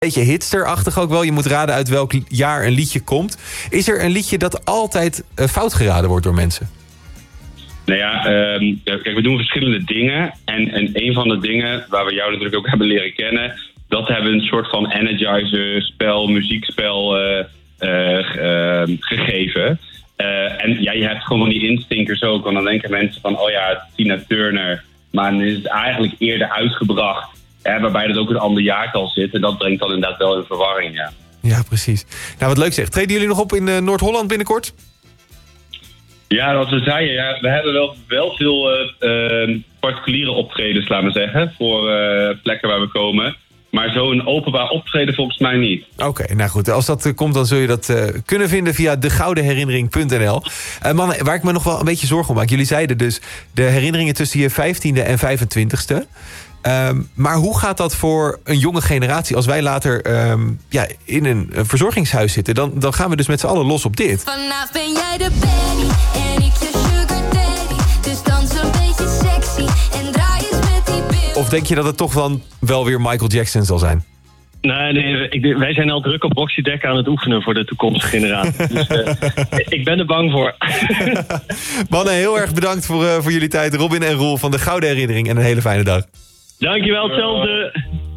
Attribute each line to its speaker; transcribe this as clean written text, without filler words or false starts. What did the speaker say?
Speaker 1: beetje hipsterachtig ook wel. Je moet raden uit welk jaar een liedje komt. Is er een liedje dat altijd fout geraden wordt door mensen?
Speaker 2: Nou ja, kijk, we doen verschillende dingen. En een van de dingen waar we jou natuurlijk ook hebben leren kennen, dat hebben we een soort van energizer-spel, muziekspel gegeven. En ja, je hebt gewoon van die instinkers ook. Want dan denken mensen van, oh ja, Tina Turner. Maar dan is het eigenlijk eerder uitgebracht. Waarbij er ook een ander jaartal zit. En dat brengt dan inderdaad wel in verwarring, ja.
Speaker 1: Ja, precies. Nou, wat leuk zeg. Treden jullie nog op in Noord-Holland binnenkort?
Speaker 2: Ja, wat we zeiden, ja, we hebben wel veel particuliere optredens, laten we zeggen. Voor plekken waar we komen. Maar zo'n openbaar optreden volgens mij niet.
Speaker 1: Oké, nou goed. Als dat komt, dan zul je dat kunnen vinden via degoudenherinnering.nl. Mannen, waar ik me nog wel een beetje zorgen om maak. Jullie zeiden dus de herinneringen tussen je 15e en 25e. Maar hoe gaat dat voor een jonge generatie? Als wij later in een verzorgingshuis zitten, dan gaan we dus met z'n allen los op dit.
Speaker 3: Vanavond ben jij de baddie en ik je sugar daddy. Dus dans een beetje sexy en draai eens met die bil.
Speaker 1: Of denk je dat het toch dan wel weer Michael Jackson zal zijn?
Speaker 4: Nee, wij zijn al druk op Roxy Dekker aan het oefenen voor de toekomstige generatie. Dus ik ben er bang voor.
Speaker 1: Mannen, heel erg bedankt voor jullie tijd. Robin en Roel van de Gouden Herinnering en een hele fijne dag.
Speaker 4: Dankjewel, hetzelfde.